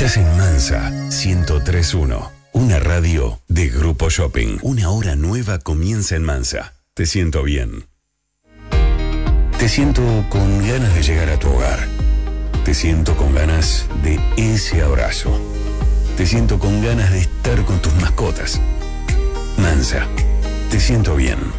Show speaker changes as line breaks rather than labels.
Estás en Mansa 103.1, una radio de Grupo Shopping. Una hora nueva comienza en Mansa. Te siento bien. Te siento con ganas de llegar a tu hogar. Te siento con ganas de ese abrazo. Te siento con ganas de estar con tus mascotas. Mansa, te siento bien.